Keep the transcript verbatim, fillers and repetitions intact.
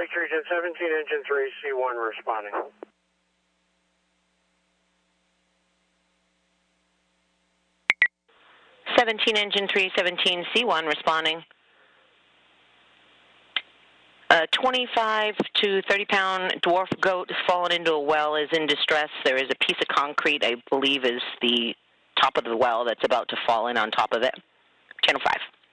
Victor Region seventeen, Engine three, C one responding. seventeen, Engine three, seventeen, C one responding. A twenty-five to thirty pound dwarf goat has fallen into a well, is in distress. There is a piece of concrete, I believe, is the top of the well that's about to fall in on top of it. Channel five.